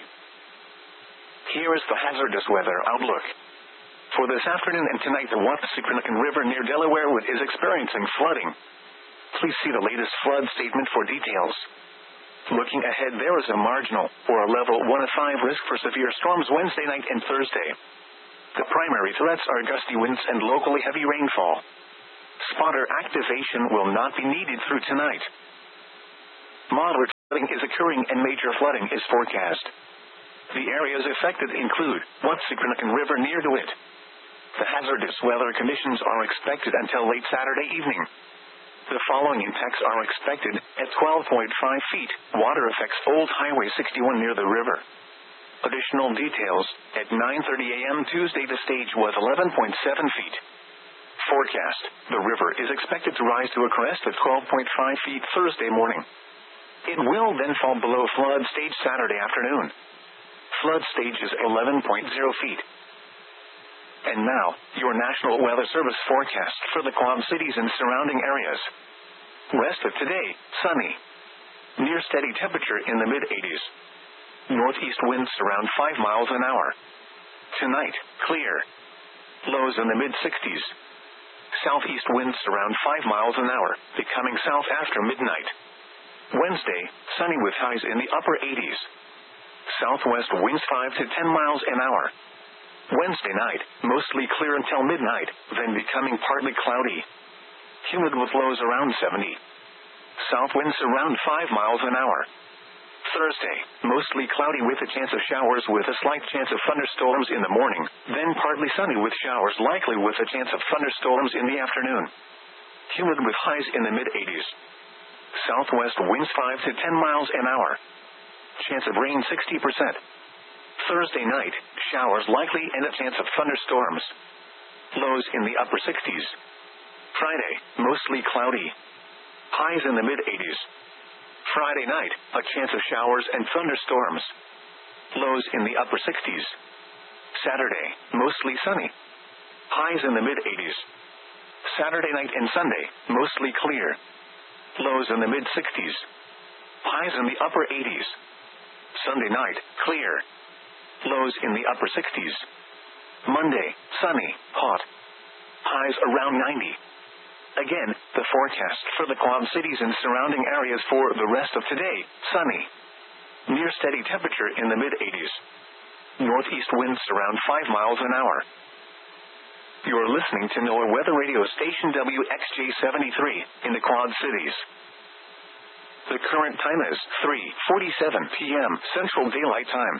Here is the hazardous weather outlook. For this afternoon and tonight, the Wappassycranacan River near Delaware is experiencing flooding. Please see the latest flood statement for details. Looking ahead, there is a marginal, or a level one of five risk for severe storms Wednesday night and Thursday. The primary threats are gusty winds and locally heavy rainfall. Spotter activation will not be needed through tonight. Moderate Flooding is occurring and major flooding is forecast. The areas affected include Watsikranakan River near DeWitt. The hazardous weather conditions are expected until late Saturday evening. The following impacts are expected at twelve point five feet. Water affects Old Highway sixty-one near the river. Additional details, at nine thirty a.m. Tuesday the stage was eleven point seven feet. Forecast, the river is expected to rise to a crest of twelve point five feet Thursday morning. It will then fall below flood stage Saturday afternoon. Flood stage is eleven point zero feet. And now, your National Weather Service forecast for the Quad Cities and surrounding areas. Rest of today, sunny. Near steady temperature in the mid eighties. Northeast winds around five miles an hour. Tonight, clear. Lows in the mid sixties. Southeast winds around five miles an hour, becoming south after midnight. Wednesday, sunny with highs in the upper eighties. Southwest winds five to ten miles an hour. Wednesday night, mostly clear until midnight, then becoming partly cloudy. Humid with lows around seventy. South winds around five miles an hour. Thursday, mostly cloudy with a chance of showers with a slight chance of thunderstorms in the morning, then partly sunny with showers likely with a chance of thunderstorms in the afternoon. Humid with highs in the mid eighties. Southwest winds five to ten miles an hour. Chance of rain sixty percent. Thursday night, showers likely and a chance of thunderstorms. Lows in the upper sixties. Friday, mostly cloudy. Highs in the mid eighties. Friday night, a chance of showers and thunderstorms. Lows in the upper sixties. Saturday, mostly sunny. Highs in the mid eighties. Saturday night and Sunday, mostly clear. Lows in the mid sixties. Highs in the upper eighties. Sunday night, clear. Lows in the upper sixties. Monday, sunny, hot. Highs around ninety. Again, the forecast for the Quad Cities and surrounding areas for the rest of today, sunny. Near steady temperature in the mid eighties. Northeast winds around five miles an hour. You're listening to NOAA Weather Radio Station W X J seventy-three in the Quad Cities. The current time is three forty-seven p.m. Central Daylight Time.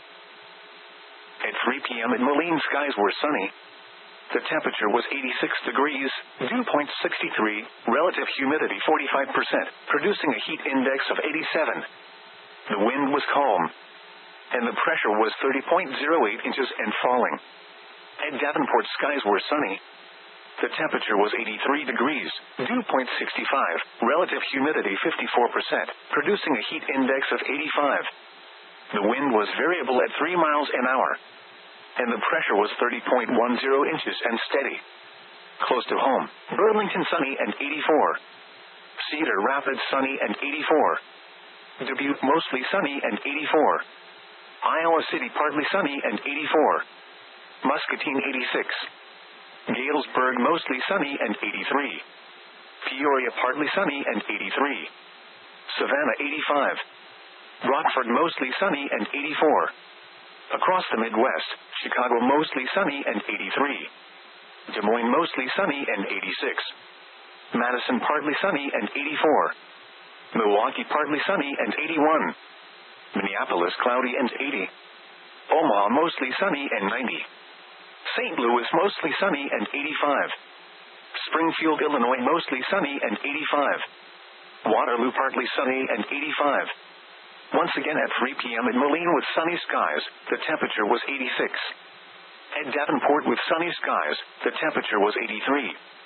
At three p.m. in Moline, skies were sunny. The temperature was eighty-six degrees, dew point sixty-three, relative humidity forty-five percent, producing a heat index of eighty-seven. The wind was calm, and the pressure was thirty point zero eight inches and falling. At Davenport, skies were sunny. The temperature was eighty-three degrees, dew point sixty-five, relative humidity fifty-four percent, producing a heat index of eighty-five. The wind was variable at three miles an hour, and the pressure was thirty point one zero inches and steady. Close to home, Burlington sunny and eighty-four. Cedar Rapids sunny and eighty-four. Dubuque mostly sunny and eighty-four. Iowa City partly sunny and eighty-four. Muscatine eighty-six. Galesburg mostly sunny and eighty-three. Peoria partly sunny and eighty-three. Savannah eighty-five. Rockford mostly sunny and eighty-four. Across the Midwest, Chicago mostly sunny and eighty-three. Des Moines mostly sunny and eighty-six. Madison partly sunny and eighty-four. Milwaukee partly sunny and eighty-one. Minneapolis cloudy and eighty. Omaha mostly sunny and ninety. Saint Louis mostly sunny and eighty-five. Springfield, Illinois mostly sunny and eighty-five. Waterloo partly sunny and eighty-five. Once again at three p.m. in Moline with sunny skies, the temperature was eighty-six. At Davenport with sunny skies, the temperature was eighty-three.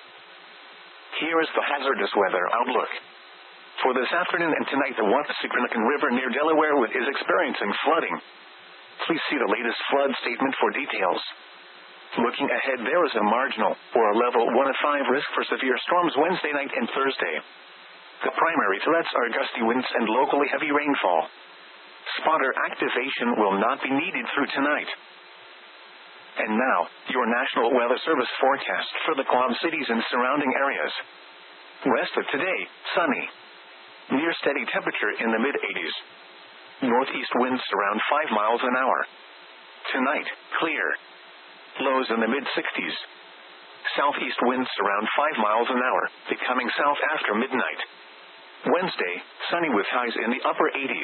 Here is the hazardous weather outlook. For this afternoon and tonight, the Watsikranakan River near Delaware is experiencing flooding. Please see the latest flood statement for details. Looking ahead, there is a marginal, or a level one of five risk for severe storms Wednesday night and Thursday. The primary threats are gusty winds and locally heavy rainfall. Spotter activation will not be needed through tonight. And now, your National Weather Service forecast for the Quad Cities and surrounding areas. Rest of today, sunny. Near steady temperature in the mid eighties. Northeast winds around five miles an hour. Tonight, clear. Lows in the mid sixties. Southeast winds around five miles an hour, becoming south after midnight. Wednesday, sunny with highs in the upper eighties.